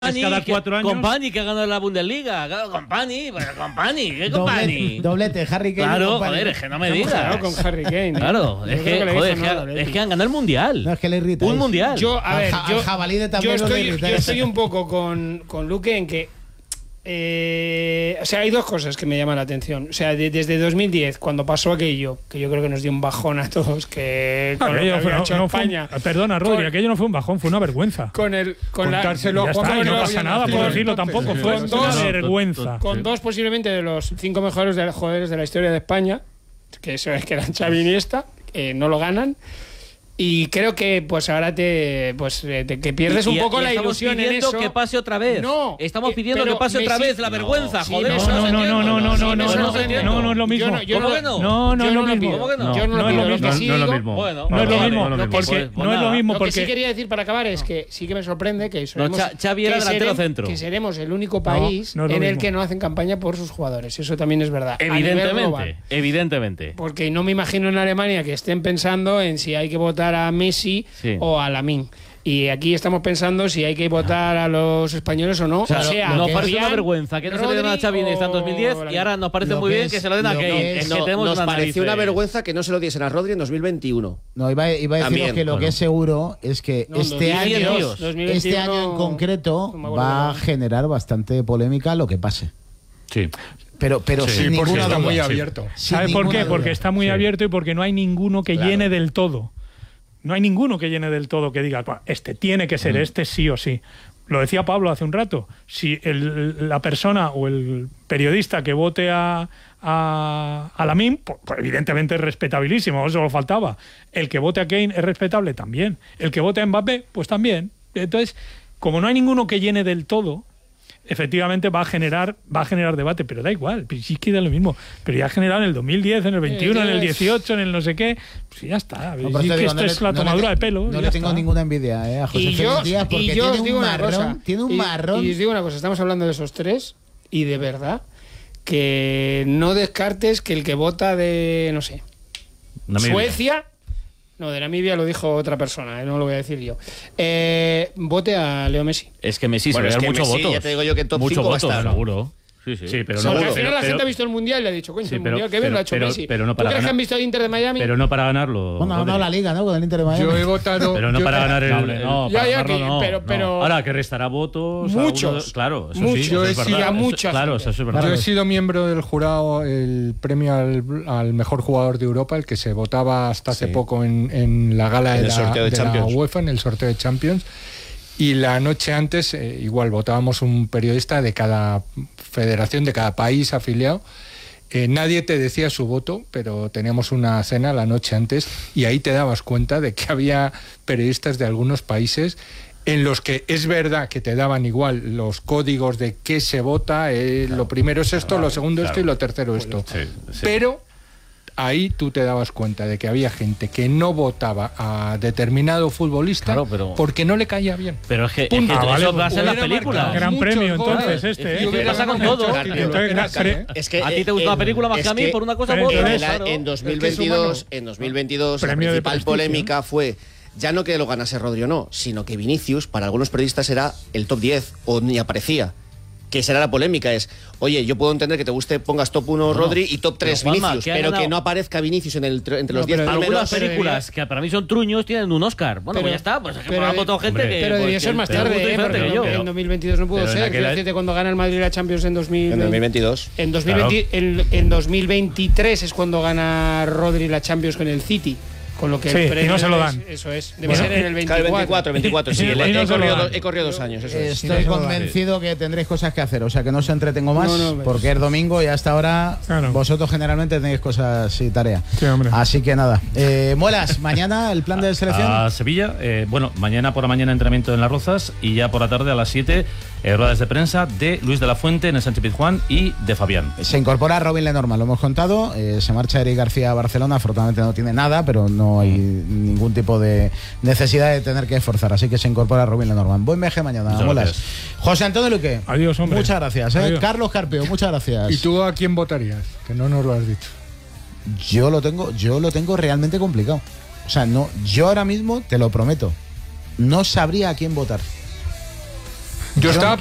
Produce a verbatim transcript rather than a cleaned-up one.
cada cuatro años. Company, que ha ganado la Bundesliga. Company, bueno, Company, ¿qué Company? Doblete, Harry Kane. Claro, joder, es que no me digas. Claro, con Harry Kane. Claro, es que, que joder, es, nada, que, es que han ganado el mundial. No, es que le irrita. Un mundial. Yo, a ver, Al ja- yo, al jabalí de yo, también no le estoy, irrita. yo estoy un poco con, con Luque en que. Eh, o sea, hay dos cosas que me llaman la atención. O sea, de- desde dos mil diez, cuando pasó aquello, que yo creo que nos dio un bajón a todos, que con lo que Aquello fue- había no- hecho no fue un- España. perdona, Rodri, Con- aquello no fue un bajón, fue una vergüenza. Con el con la, Contárselo ya con- está, y no con- pasa nada por con- decirlo tampoco, con fue dos- una vergüenza. con dos posiblemente de los cinco mejores de los jugadores de la historia de España, que eso es que eran Xavi y Iniesta, eh, no lo ganan. Y creo que pues ahora te pues eh, te, que pierdes Y- un y- poco y la estamos ilusión en pidiendo eso. que pase otra vez. No, Estamos eh, pidiendo pero que pase otra Messi- vez la vergüenza, sí, joder. me- No, no, no, no, no, no, no, Sí, no, me no, sorprende. no, no es lo Yo mismo. no- yo ¿Cómo no- que no? No, no yo es lo no lo mismo. pido. ¿Cómo que no? Yo no, No lo es pido. lo Lo que mismo. sí No es lo digo- mismo. Bueno, No es lo vale, mismo, vale, porque pues, pues no es lo nada. mismo Lo que sí porque quería decir para acabar es que sí que me sorprende que seremos, Cha- Xavi era que delantero serem- centro. que seremos el único país no es lo en el mismo. que no hacen campaña por sus jugadores. Eso también es verdad. A nivel Evidentemente, global. evidentemente. Porque no me imagino en Alemania que estén pensando en si hay que votar a Messi Sí. o a Lamine. Y aquí estamos pensando si hay que votar a los españoles o no. O sea, Claro, nos que parece Fabián, una vergüenza que no se le den a Rodri Xavi en o dos mil diez y ahora nos parece Lo muy que bien es- que se lo den a lo que Kane. es- Es No, que tenemos nos unas pareció una narices. vergüenza que no se lo diesen a Rodri en dos mil veintiuno. No, iba, iba a deciros También, que lo bueno. que es seguro es que No, este dos mil año, veintidós, dos mil veintiuno, este año en concreto no me acuerdo va a nada. generar bastante polémica lo que pase. Sí. Pero, pero Sí, sin porque ninguna está duda. muy Sí. abierto. Sin ¿Sabes por ninguna qué? duda. Porque está muy Sí. abierto y porque no hay ninguno que Claro. llene del todo. No hay ninguno que llene del todo que diga, "Buah, este tiene que ser, este sí o sí". Lo decía Pablo hace un rato. Si el- la persona o el periodista que vote a, a, a Lamine, pues, pues evidentemente es respetabilísimo, eso lo faltaba. El que vote a Kane es respetable también. El que vote a Mbappé, pues también. Entonces, como no hay ninguno que llene del todo, efectivamente va a generar va a generar debate, pero da igual, pues sí que da lo mismo, pero ya ha generado en el dos mil diez, en el veintiuno, en el dieciocho, en el no sé qué, pues ya está. No, por Sí eso que digo, esto no es le- la no tomadura le- de pelo. No ya le tengo está. ninguna envidia eh, a José Y yo, Félix Díaz porque y yo tiene os digo un una marrón, cosa. tiene un y, marrón. Y os digo una cosa, estamos hablando de esos tres y de verdad que no descartes que el que vota de, no sé, Namibia. Suecia, no, de Namibia lo dijo otra persona, eh, no lo voy a decir yo, eh, vote a Leo Messi. Es que Messi Bueno, se es ve que muchos Messi, votos. ya te digo yo que en top Muchos cinco va a votos, estar. seguro. Sí, sí. Sí, pero Porque no. al final pero- la gente pero- ha visto el Mundial y le ha dicho, coño, Sí, el pero- Mundial, qué bien pero- lo ha hecho pero- Messi. pero no ¿Tú para crees que ganar- han visto el Inter de Miami? Pero no para ganarlo. Bueno, ha ganado Rodri. la liga, ¿no? Con el Inter de Miami. Yo he votado. Pero no yo- para ganar el. No, hombre, no, ya, para ya, ganarlo que- no, pero- no. pero- Ahora que restará votos. a Muchos, uno de- claro, eso muchos. sí. Yo eso he es sido verdad. a Eso- mucha Claro, gente. eso es verdad. Yo he sido miembro del jurado, el premio al, al mejor jugador de Europa, el que se votaba hasta hace Sí. poco en, en la gala En de, el la, sorteo de de la Champions. UEFA, en el sorteo de Champions. Y la noche antes, eh, igual, votábamos un periodista de cada federación, de cada país afiliado. Eh, nadie te decía su voto, pero teníamos una cena la noche antes y ahí te dabas cuenta de que había periodistas de algunos países en los que es verdad que te daban igual los códigos de qué se vota, eh, lo primero es esto, lo segundo esto y lo tercero esto. Sí, sí. Pero ahí tú te dabas cuenta de que había gente que no votaba a determinado futbolista Claro, pero- porque no le caía bien. Pero es que, es que Punto. eso Ah, vale, va a ser las hubiera películas. marcado Gran muchos premio, goles. entonces, este, Es ¿eh? que hubiera pasa con ganado todo. Champions. Entonces, Era- pre- Es que, A ti te gusta eh, una película más es que a mí, por una cosa pero u otra. entonces, En, la- claro. en dos mil Es que es veintidós, humano. en dos mil veintidós la Premio de principal prestigio. polémica fue ya no que lo ganase Rodri o no, sino que Vinicius para algunos periodistas era el top diez o ni aparecía. Que será la polémica, es, oye, yo puedo entender que te guste, pongas top uno Rodri y top tres pero, Juanma, Vinicius, ¿qué ha pero ganado? que no aparezca Vinicius en el, entre los No, diez pero primeros. Algunas pero películas que para mí son truños tienen un Oscar. Bueno, Pero- pues ya está. Pues es que pero- por la votado gente hombre, que. Pero pues, debía que ser más tiene un tarde, gusto ¿eh? diferente Porque que yo. en dos mil veintidós no pudo Pero en ser. aquel Quiero año- decirte, cuando gana el Madrid la Champions en dos mil En dos mil veintidós. En, dos mil veinte, en, en dos mil veintitrés es cuando gana Rodri la Champions con el City. Con lo que Sí, el y premio no se lo es- dan. Eso es. Debe Bueno, ser en el Claro, veinticuatro. veinticuatro, veinticuatro, sí. Y el- no he, se lo corrido, dan. do- he corrido dos años, eso es. Estoy convencido que tendréis cosas que hacer, o sea que no os entretengo más, No, no, ves. porque es domingo y hasta ahora Claro. vosotros generalmente tenéis cosas y tarea. Sí, hombre. Así que nada. Eh, Muelas, mañana el plan de selección. Ah, Ah, A Sevilla, eh, bueno, mañana por la mañana entrenamiento en Las Rozas y ya por la tarde a las siete eh, ruedas de prensa de Luis de la Fuente en el Sánchez Pizjuán y de Fabián. Se incorpora Robin Lenormand, lo hemos contado. Eh, se marcha Eric García a Barcelona. Afortunadamente no tiene nada, pero no hay ningún tipo de necesidad de tener que esforzar. Así que se incorpora Robin Lenormand. Buen viaje mañana, Muchas Muelas. gracias. José Antonio Luque. Adiós, hombre. Muchas gracias. ¿eh? Adiós. Carlos Carpio, muchas gracias. ¿Y tú a quién votarías? Que no nos lo has dicho. Yo lo tengo, yo lo tengo realmente complicado. O sea, no, yo ahora mismo te lo prometo. No sabría a quién votar. Yo estaba